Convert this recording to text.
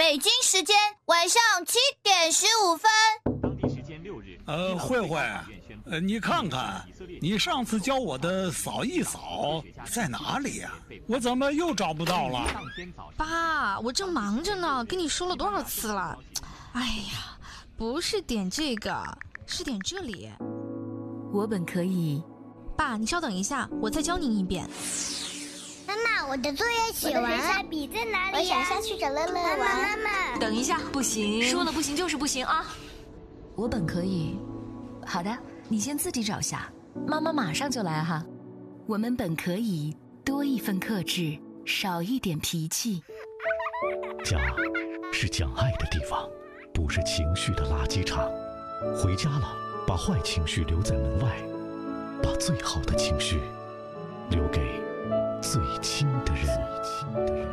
北京时间晚上7:15。 当地时间6日。 慧慧，你看看，你上次教我的扫一扫在哪里呀？我怎么又找不到了？ 爸，我正忙着呢，跟你说了多少次了？哎呀，不是点这个，是点这里。 我本可以。 爸，你稍等一下，我再教您一遍。 妈妈，我的作业写完了，下笔在哪里？我想下去找乐乐玩。妈妈， 等一下，不行，说了不行就是不行啊！我本可以。好的，你先自己找下，妈妈马上就来哈。我们本可以多一份克制，少一点脾气。 家是讲爱的地方，不是情绪的垃圾场。回家了，把坏情绪留在门外，把最好的情绪留给最亲的人。